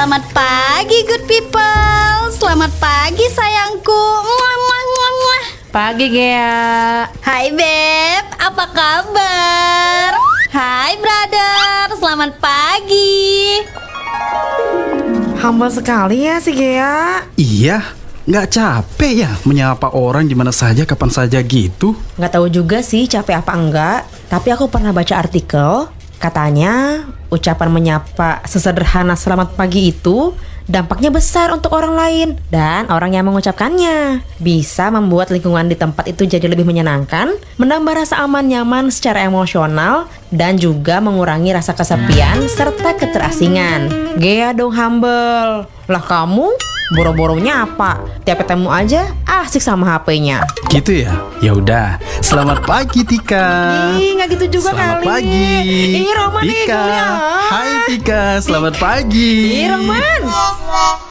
Selamat pagi good people. Selamat pagi sayangku. Muah, muah, muah, muah. Pagi Gea. Hai Beb, apa kabar? Hai brother, selamat pagi. Humble sekali ya si Gea. Iya, nggak capek ya menyapa orang di mana saja, kapan saja gitu? Nggak tahu juga sih capek apa enggak. Tapi aku pernah baca artikel, katanya ucapan menyapa sesederhana selamat pagi itu dampaknya besar untuk orang lain dan orang yang mengucapkannya. Bisa membuat lingkungan di tempat itu jadi lebih menyenangkan, menambah rasa aman nyaman secara emosional, dan juga mengurangi rasa kesepian serta keterasingan. Gea dong humble. Lah kamu boro-boro nyapa, tiap ketemu aja asik sama HP-nya. Gitu ya? Ya udah. Selamat pagi Tika. Ih, nggak gitu juga Selamat kali. pagi. Ih, Roman nih, Tika. kuliah. Hai Tika, selamat pagi. Ih, Roman.